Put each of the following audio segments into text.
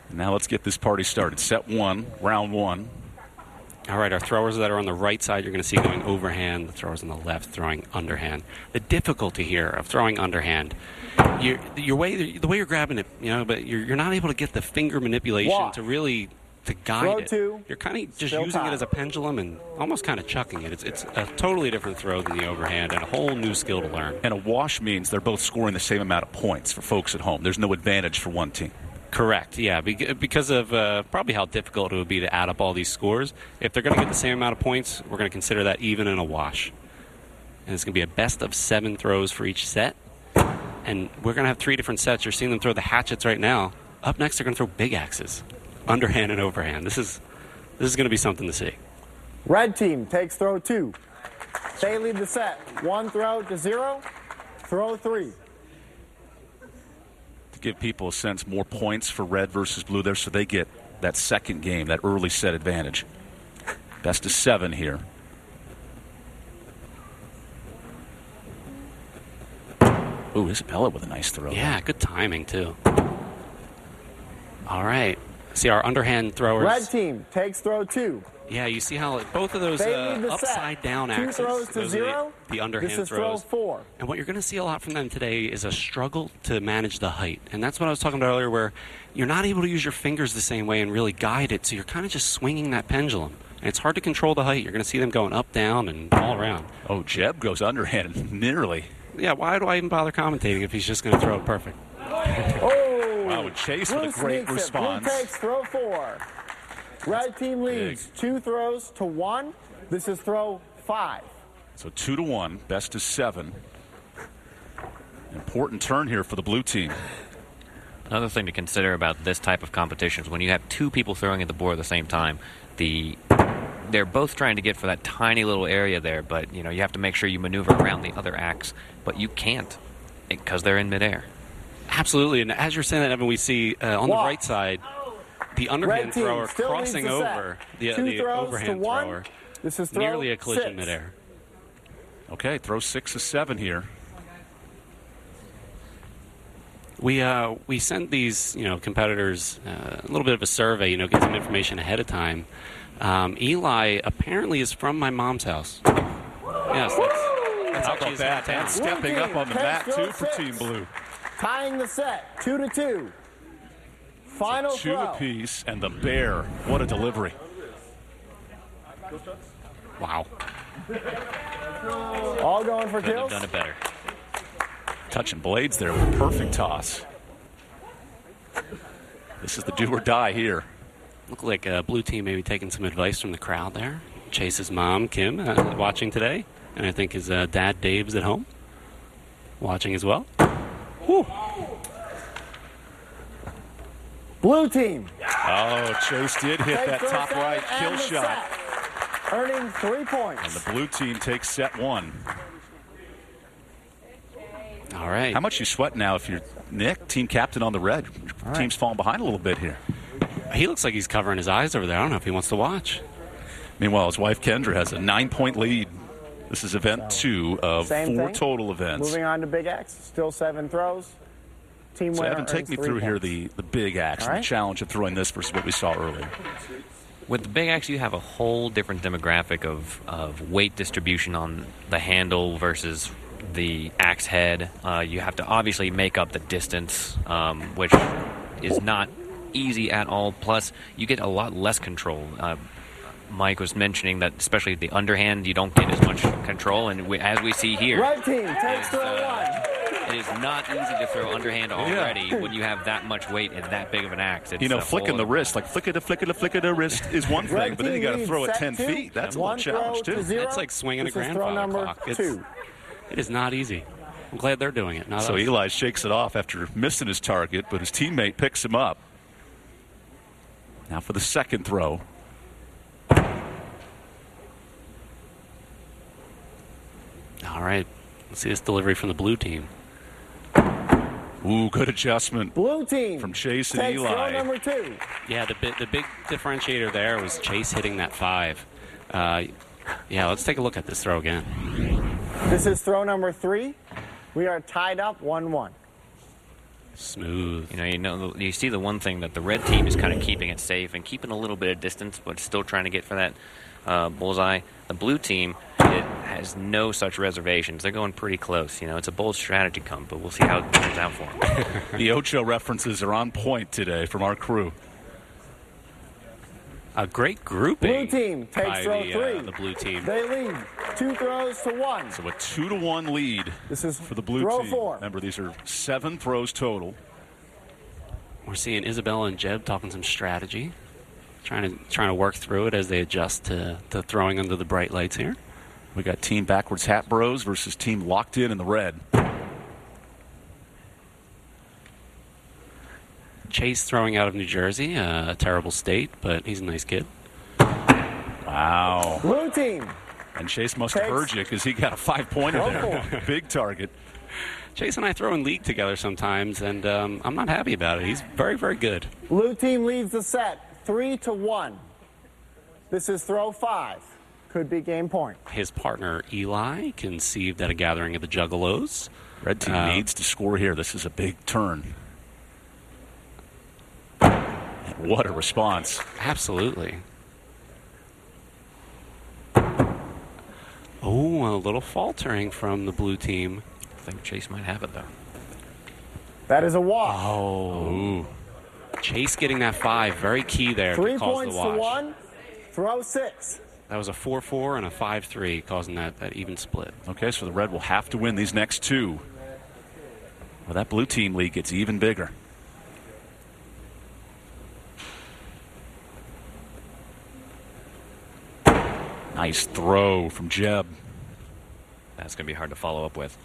Now let's get this party started. Set one, round one. All right, our throwers that are on the right side, you're going to see going overhand. The throwers on the left throwing underhand. The difficulty here of throwing underhand, the way you're grabbing it, but you're not able to get the finger manipulation to guide it. You're kind of just using it as a pendulum and almost kind of chucking it. It's a totally different throw than the overhand and a whole new skill to learn. And a wash means they're both scoring the same amount of points for folks at home. There's no advantage for one team. Correct, yeah, because of probably how difficult it would be to add up all these scores. If they're going to get the same amount of points, we're going to consider that even in a wash. And it's going to be a best of 7 throws for each set. And we're going to have 3 different sets. You're seeing them throw the hatchets right now. Up next, they're going to throw big axes, underhand and overhand. This is going to be something to see. Red team takes throw 2. They lead the set. 1 throw to 0. Throw 3. To give people a sense, more points for red versus blue there, so they get that second game, that early set advantage. Best of 7 here. Ooh, Isabella with a nice throw. Yeah, good timing, too. All right. See our underhand throwers. Red team takes throw 2. Yeah, you see how both of those upside-down axes, 2 throws to 0. The underhand this is throws. Throw 4. And what you're going to see a lot from them today is a struggle to manage the height. And that's what I was talking about earlier, where you're not able to use your fingers the same way and really guide it, so you're kind of just swinging that pendulum. And it's hard to control the height. You're going to see them going up, down, and all around. Oh, Jeb goes underhand, nearly. Yeah, why do I even bother commentating if he's just going to throw it perfect? Oh! Wow, Chase with a great response. Blue takes throw 4. Red team leads 2 throws to 1. This is throw 5. So 2 to 1, best of 7. Important turn here for the blue team. Another thing to consider about this type of competition is when you have 2 people throwing at the board at the same time, they're both trying to get for that tiny little area there, but you have to make sure you maneuver around the other axe, but you can't because they're in midair. Absolutely, and as you're saying that, Evan, we see on the right side the underhand thrower crossing over the overhand thrower. This is nearly a collision 6. midair. Okay, throw 6 to 7 here. We sent these competitors a little bit of a survey, get some information ahead of time. Eli apparently is from my mom's house. Yes, that's how about that? And stepping up on the mat too for Team Blue. Tying the set, 2 to 2. Final so 2 throw. apiece, and the bear. What a delivery! Wow. All going for Could kills. have done it better. Touching blades there with a perfect toss. This is the do or die here. Look like a blue team maybe taking some advice from the crowd there. Chase's mom, Kim, watching today. And I think his dad, Dave's at home, watching as well. Whew. Blue team. Oh, Chase did hit that top right kill shot. Set, earning 3 points. And the blue team takes set 1. All right. How much you sweat now if you're Nick, team captain on the red? Your team's falling behind a little bit here. He looks like he's covering his eyes over there. I don't know if he wants to watch. Meanwhile, his wife Kendra has a 9-point lead. This is event 2 of 4 total events. Moving on to Big X. Still 7 throws. Team winner. Evan, take me through here the big axe, the challenge of throwing this versus what we saw earlier. With the big axe, you have a whole different demographic of weight distribution on the handle versus the axe head. You have to obviously make up the distance, which is not easy at all. Plus, you get a lot less control. Mike was mentioning that especially the underhand, you don't get as much control. And as we see here, red team takes throw 1. It is not easy to throw underhand already when you have that much weight and that big of an axe. It's flicking the wrist, like flick it, flick the wrist is one thing, but then you got to throw it 10 feet. That's a little challenge, too. That's like swinging a grandfather clock. It is not easy. I'm glad they're doing it. So Eli shakes it off after missing his target, but his teammate picks him up. Now for the second throw. All right. Let's see this delivery from the blue team. Ooh, good adjustment. Blue team from Chase and Eli. Throw number 2. Yeah, the big differentiator there was Chase hitting that 5. Yeah, let's take a look at this throw again. This is throw number 3. We are tied up 1-1. Smooth. You see the one thing that the red team is kind of keeping it safe and keeping a little bit of distance, but still trying to get for that bullseye. The blue team, it has no such reservations. They're going pretty close. It's a bold strategy but we'll see how it turns out for them. The Ocho references are on point today from our crew. A great grouping. Blue team takes by throw the, 3. The blue team. They lead 2 throws to 1. So a 2-1 lead This is for the blue throw team. 4. Remember, these are 7 throws total. We're seeing Isabella and Jeb talking some strategy, trying to work through it as they adjust to throwing under the bright lights here. We got Team Backwards Hat Bros versus Team Locked In the red. Chase throwing out of New Jersey, a terrible state, but he's a nice kid. Wow. Blue team. And Chase must have heard you because he got a 5-pointer there. Big target. Chase and I throw in league together sometimes, and I'm not happy about it. He's very, very good. Blue team leads the set 3-1. This is throw 5. Could be game point. His partner, Eli, conceived at a gathering of the Juggalos. Red team needs to score here. This is a big turn. What a response. Absolutely. Oh, a little faltering from the blue team. I think Chase might have it, though. That is a wash. Oh. Chase getting that 5, very key there 3 to cause points the wash. to 1. Throw 6. That was a 4-4 and a 5-3, causing that even split. Okay, so the red will have to win these next 2. Well, that blue team lead gets even bigger. Nice throw from Jeb. That's going to be hard to follow up with.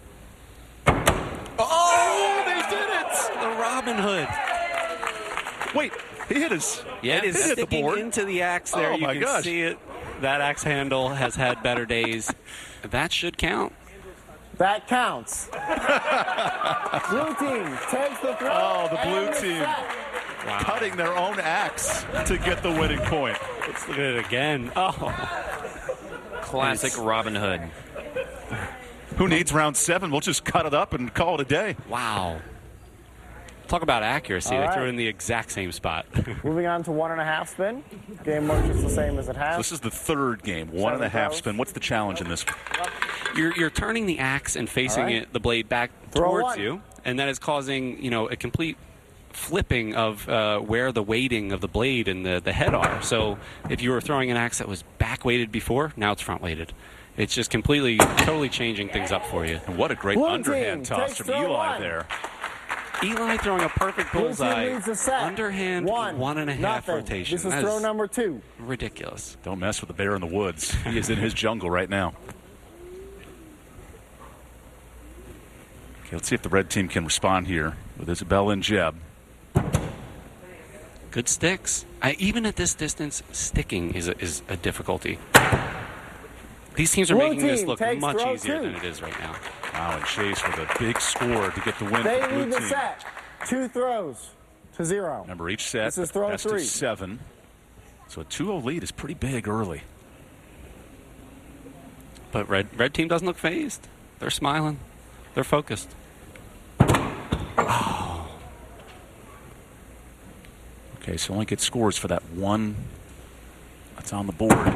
Oh, they did it! The Robin Hood. Wait, he hit us. Yeah, it is hit the sticking board. into the axe there. Oh, You my can gosh. see it. That axe handle has had better days. That should count. That counts. Blue team takes the throw. Oh, the blue and team. set. Wow. Cutting their own axe to get the winning point. Let's look at it again. Oh, Classic Robin Hood. Who needs round 7? We'll just cut it up and call it a day. wow. Talk about accuracy. All They right. threw it in the exact same spot. Moving on to 1.5 spin. Game works just the same as it has. This is the third game. 1.5 throws. spin. What's the challenge in this? You're turning the axe and facing All right. the blade back Throw towards 1. you, and that is causing a complete flipping of where the weighting of the blade and the head are. So if you were throwing an axe that was back weighted before, now it's front weighted. It's just completely, totally changing things up for you. And what a great Blue underhand team toss takes from throw Eli 1. there. Eli throwing a perfect Blue team bullseye. leads the set. Underhand 1.5 nothing. rotation. This is That throw number 2. ridiculous. Don't mess with the bear in the woods. He is in his jungle right now. Okay, let's see if the red team can respond here with Isabella and Jeb. Good sticks. Even at this distance, sticking is a difficulty. These teams are Blue making this team look takes much throw easier 2. than it is right now. Wow, and Chase with a big score to get the win They for the blue lead the team. set 2 throws to 0. Remember, each set, This is throw best 3. of 7. So a 2-0 lead is pretty big early. But red team doesn't look phased. They're smiling. They're focused. Okay, so only get scores for that one that's on the board.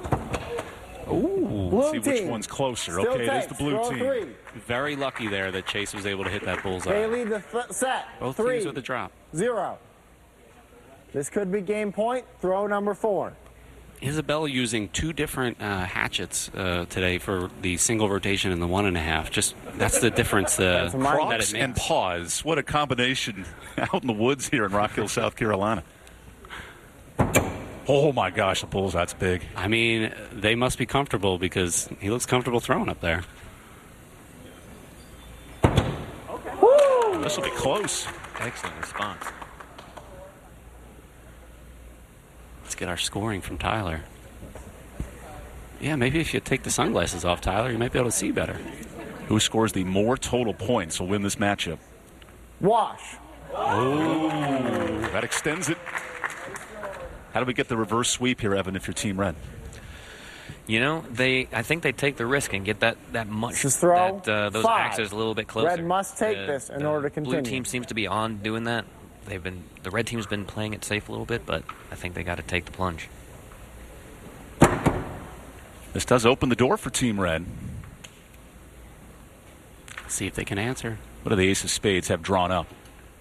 Ooh. Blue See which team one's closer. still Okay, it is takes the blue throw team. 3. Very lucky there that Chase was able to hit that They bullseye. lead the set Both 3 teams with a drop. 0. This could be game point. Throw number 4. Isabella using 2 different hatchets today for the single rotation and the 1.5. Just that's the difference That's a that Crocs it and makes. paws. What a combination out in the woods here in Rock Hill, South Carolina. Oh my gosh, the bullseye's big. I mean, they must be comfortable because he looks comfortable throwing up there. This will be close. Excellent response. Let's get our scoring from Tyler. Yeah, maybe if you take the sunglasses off, Tyler, you might be able to see better. Who scores the more total points will win this matchup. Wash. That extends it. How do we get the reverse sweep here, Evan, if you're Team Red? I think they take the risk and get that much. This is throw those 5. axes a little bit closer. Red must take this in order to continue. Blue team seems to be on doing that. The red team's been playing it safe a little bit, but I think they got to take the plunge. This does open the door for Team Red. See if they can answer. What do the ace of spades have drawn up?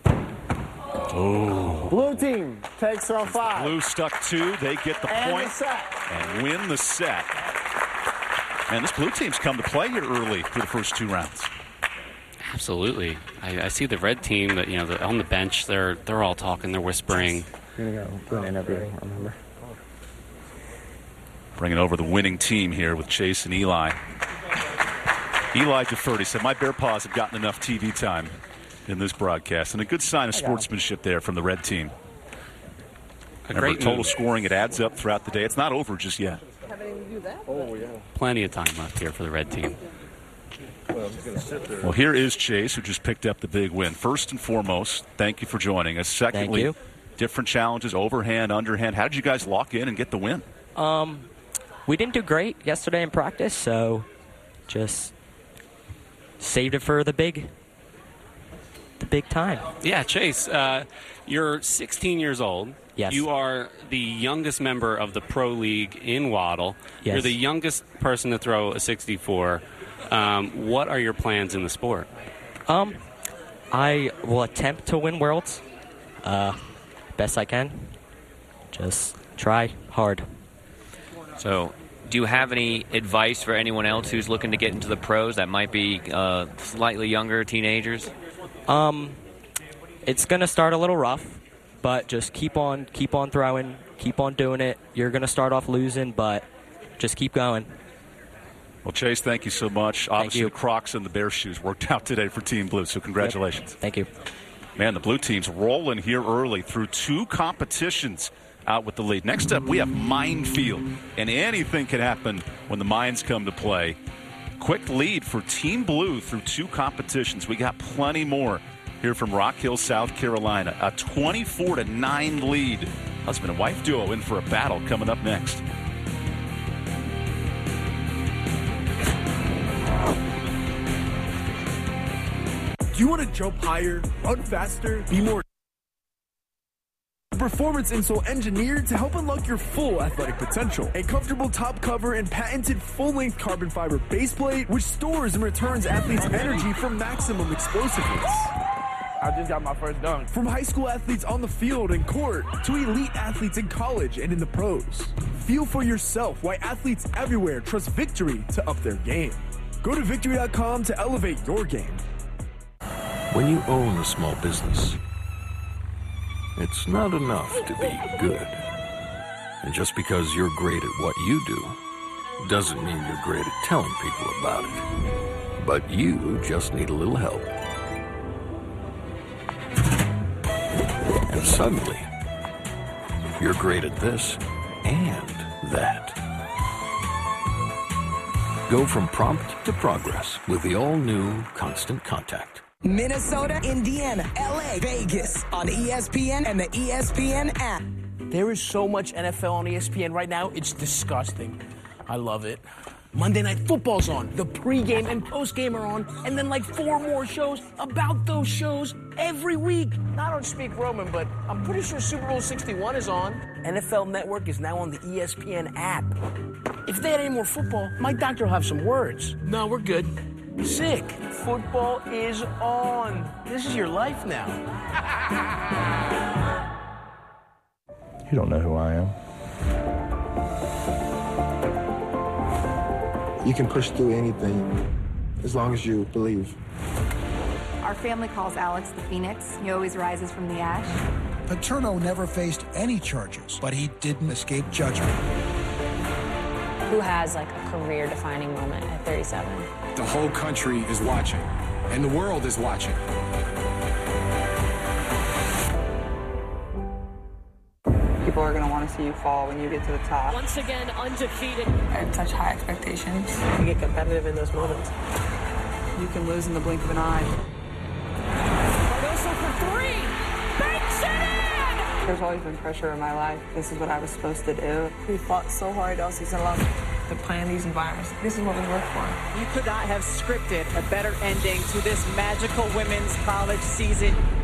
Oh. Blue team takes throw 5. Blue stuck 2. They get the And point the set. and win the set. And this blue team's come to play here early for the first 2 rounds. Absolutely. I see the red team that on the bench. They're all talking. They're whispering. You're gonna go do an interview. Remember. Bringing over the winning team here with Chase and Eli. Eli deferred. He said, "My bear paws have gotten enough TV time in this broadcast," and a good sign of sportsmanship there from the red team. Remember, Great total move. scoring, it adds up throughout the day. It's not over just yet. Plenty of time left here for the red team. Well, here is Chase, who just picked up the big win. First and foremost, thank you for joining us. Secondly, Thank you. different challenges, overhand, underhand. How did you guys lock in and get the win? We didn't do great yesterday in practice, so just saved it for the big time. Yeah, Chase, you're 16 years old. Yes. You are the youngest member of the Pro League in Waddle. Yes. You're the youngest person to throw a 64. What are your plans in the sport? I will attempt to win Worlds best I can. Just try hard. So, do you have any advice for anyone else who's looking to get into the pros that might be slightly younger teenagers? It's going to start a little rough, but just keep on throwing, keep on doing it. You're going to start off losing, but just keep going. Well, Chase, thank you so much. Obviously, you. the Crocs and the Bear shoes worked out today for Team Blue, so congratulations. Yep. Thank you. Man, the blue team's rolling here early through 2 competitions out with the lead. Next up, we have Minefield, and anything can happen when the mines come to play. Quick lead for Team Blue through 2 competitions. We got plenty more here from Rock Hill, South Carolina. A 24-9 lead. Husband and wife duo in for a battle coming up next. Do you want to jump higher, run faster, be more? Performance insole engineered to help unlock your full athletic potential. A comfortable top cover and patented full-length carbon fiber base plate, which stores and returns athletes' energy for maximum explosiveness. I just got my first dunk. From high school athletes on the field and court to elite athletes in college and in the pros. Feel for yourself why athletes everywhere trust Victory to up their game. Go to victory.com to elevate your game. When you own a small business, it's not enough to be good. And just because you're great at what you do, doesn't mean you're great at telling people about it. But you just need a little help. And suddenly, you're great at this and that. Go from prompt to progress with the all-new Constant Contact. Minnesota, Indiana, LA, Vegas on ESPN and the ESPN app. There is so much NFL on ESPN right now, it's disgusting. I love it. Monday Night Football's on. The pregame and postgame are on. And then like 4 more shows about those shows every week. I don't speak Roman, but I'm pretty sure Super Bowl 61 is on. NFL Network is now on the ESPN app. If they had any more football, my doctor will have some words. No, we're good. Sick. Football is on. This is your life now. You don't know who I am. You can push through anything as long as you believe. Our family calls Alex the Phoenix. He always rises from the ash. Paterno never faced any charges, but he didn't escape judgment. Who has like a career-defining moment at 37? The whole country is watching, and the world is watching. People are going to want to see you fall when you get to the top. Once again, undefeated. I have such high expectations. You get competitive in those moments. You can lose in the blink of an eye. Cardoso for 3. Banks it in! There's always been pressure in my life. This is what I was supposed to do. We fought so hard all season long. to play in these environments. This is what we work for. You could not have scripted a better ending to this magical women's college season.